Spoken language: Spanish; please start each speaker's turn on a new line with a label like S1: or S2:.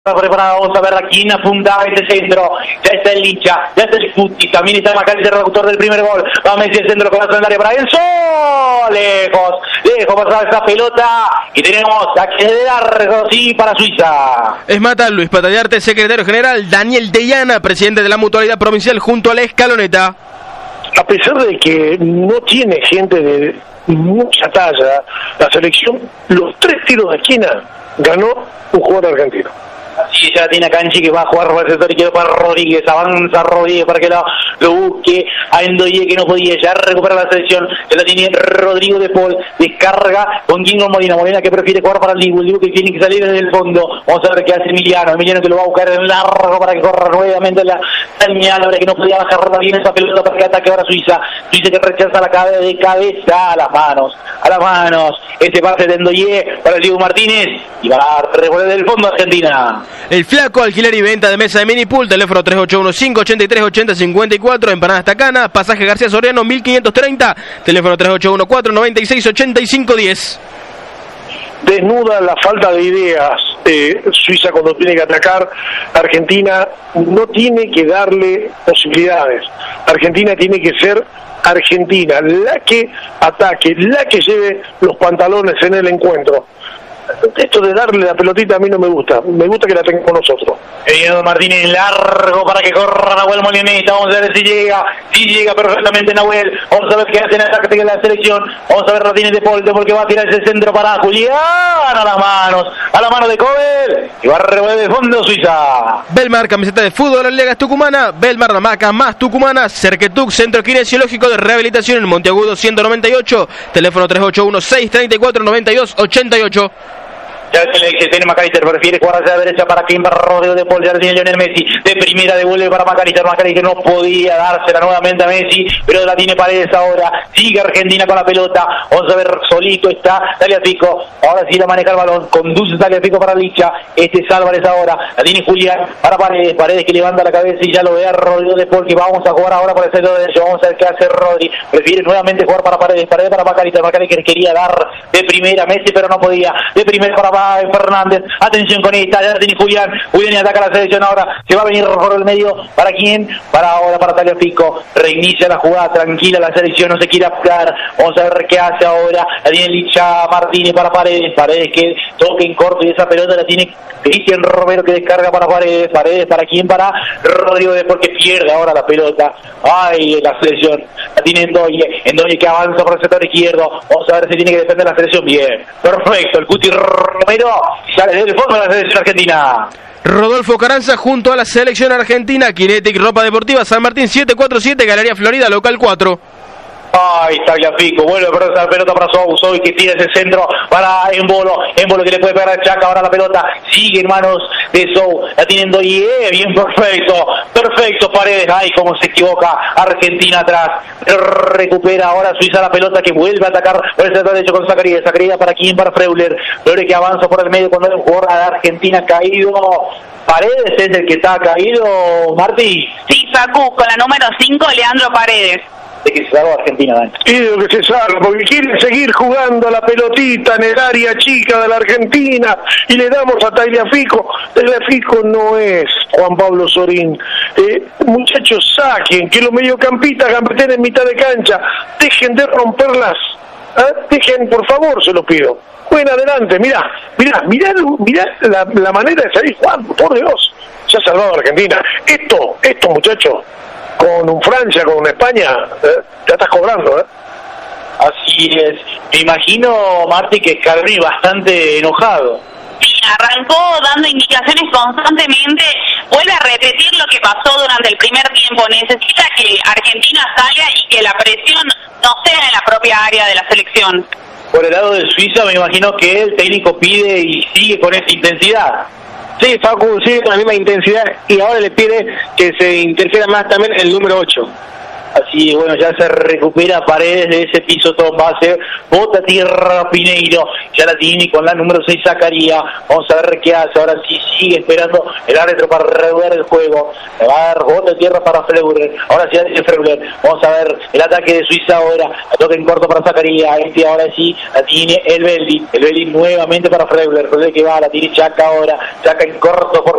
S1: Preparado, vamos a ver a quién apuntaba este centro. Ya está el Licha, ya está el Cuti, también está Macalister, el autor del primer gol. Va Messi el centro con la área para Enzo. Lejos pasada esa pelota. Y tenemos a que de largo, sí, para Suiza.
S2: Es Mata Luis Patallarte, secretario general. Daniel Deyana, presidente de la Mutualidad Provincial, junto a la escaloneta.
S3: A pesar de que no tiene gente de mucha talla, la selección, los 3 tiros de esquina, ganó un jugador argentino.
S1: Así ya tiene a Canchi que va a jugar por el sector izquierdo para Rodríguez, avanza Rodríguez para que lo busque a Endoye, que no podía, ya recupera la selección, ya la tiene Rodrigo de Paul, descarga con Gingo Molina que prefiere jugar para Libu que tiene que salir desde el fondo. Vamos a ver qué hace Emiliano que lo va a buscar en largo para que corra nuevamente la señal, ahora que no podía bajar bien esa pelota para que ataque ahora Suiza que rechaza la cabeza a las manos, ese pase de Endoye para el Diego Martínez y va a revolver del fondo Argentina.
S2: El Flaco, alquiler y venta de mesa de mini pool, teléfono 3815-8380-54, Empanadas Tacana, pasaje García Soriano 1530, teléfono 3814-9685-10.
S3: Desnuda la falta de ideas. Suiza cuando tiene que atacar, Argentina no tiene que darle posibilidades. Argentina tiene que ser Argentina, la que ataque, la que lleve los pantalones en el encuentro. Esto de darle la pelotita a mí no me gusta que la tengamos nosotros.
S1: Diego Martínez largo para que corra Nahuel Molioneta, vamos a ver si llega perfectamente Nahuel, vamos a ver qué hace en el ataque de la selección, vamos a ver Martínez de Paul que va a tirar ese centro para Julián, a la mano de Cobel, y va a revolver de fondo Suiza.
S2: Belmar, camiseta de fútbol en Ligas Tucumana, Belmar, la marca más tucumana, Cerquetuc, centro kinesiológico de rehabilitación en Monteagudo 198, teléfono 381-634-9288.
S1: Ya se tiene Macalister, prefiere jugar hacia la derecha para quien va Rodrigo de Paul, ya tiene Lionel Messi, de primera devuelve para Macalister no podía dársela nuevamente a Messi, pero la tiene Paredes ahora, sigue Argentina con la pelota, vamos a ver, solito está Tagliafico, ahora sí la maneja el balón, conduce Tagliafico para Licha, este es Álvarez ahora, la tiene Julián para Paredes que levanta la cabeza y ya lo ve a Rodrigo de Paul, que vamos a jugar ahora por el centro derecho, vamos a ver qué hace Rodri, prefiere nuevamente jugar para Paredes para Macalister quería dar de primera Messi, pero no podía, de primera para Fernández, atención con esta, ya tiene Julián ataca la selección ahora, se va a venir por el medio, ¿para quién? Para Tagliafico, reinicia la jugada, tranquila la selección, no se quiere apurar, vamos a ver qué hace ahora, la tiene Licha Martínez para Paredes que toque en corto y esa pelota la tiene Cristian Romero que descarga para Paredes, ¿para quién? Para Rodrigo de porque pierde ahora la pelota, la selección, la tiene Endoye que avanza por el sector izquierdo, vamos a ver si tiene que defender la selección, bien, perfecto, el Cuti Romero sale del fondo de la selección argentina.
S2: Rodolfo Carranza junto a la selección argentina, Kinetic Ropa Deportiva San Martín 747, Galería Florida, local 4.
S1: Tagliafico, vuelve a perder la pelota para Sou que tira ese centro para Embolo que le puede pegar a Chaca, ahora la pelota sigue en manos de Sou, la tiene Endoye, bien perfecto Paredes, cómo se equivoca Argentina atrás, recupera ahora Suiza la pelota que vuelve a atacar por el centro derecho con Zacarías para quién, para Freuler que avanza por el medio cuando hay un jugador de Argentina caído, Paredes es el que está caído, Martí.
S4: Sí, Facu, con la número 5, Leandro Paredes.
S1: De que se salva Argentina, Dani.
S3: Y de que se salva, porque quiere seguir jugando la pelotita en el área chica de la Argentina y le damos a Tagliafico. Tagliafico no es Juan Pablo Sorín. Muchachos, saquen, que los mediocampistas gambeten en mitad de cancha, dejen de romperlas, dejen, por favor, se los pido. Bueno, adelante, mirá la manera de salir jugando, por Dios, se ha salvado Argentina. Esto, muchachos, con un Francia, con un España, ya estás cobrando,
S1: Así es. Me imagino, Marti, que Scaloni bastante enojado.
S4: Sí, arrancó dando indicaciones constantemente, vuelve a repetir lo que pasó durante el primer tiempo, necesita que Argentina salga y que la presión no sea en la propia área de la selección.
S1: Por el lado de Suiza, me imagino que el técnico pide y sigue con esa intensidad.
S5: Sí, Facu sigue con la misma intensidad y ahora le pide que se interfiera más también el número 8.
S1: Así, bueno, ya se recupera Paredes de ese piso todo base, bota tierra Pineiro, ya la tiene con la número 6 Zacarías, vamos a ver qué hace, ahora sí sigue esperando el árbitro para regular el juego, le va a dar bota tierra para Freuler, ahora sí dice Freuler, vamos a ver el ataque de Suiza ahora, la toca en corto para Zacarías, ahora sí la tiene el Belli nuevamente para Freuler que va, la tiene Chaca ahora, Chaca en corto por